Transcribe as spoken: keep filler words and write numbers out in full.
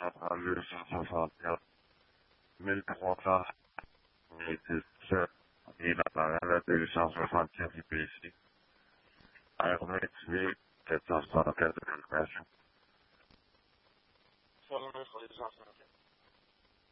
quatre mille cent soixante-quatre, mille trois cents quatre-vingt-dix-sept, et l'appareil deux cent soixante-quatre I P C, R vingt-huit, quatre cent soixante-quatre,